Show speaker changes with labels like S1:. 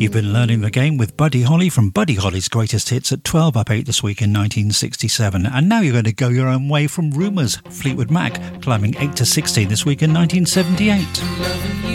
S1: You've been learning the game with Buddy Holly from Buddy Holly's Greatest Hits at 12 up 8 this week in 1967. And now you're going to go your own way from Rumours, Fleetwood Mac, climbing 8 to 16 this week in 1978.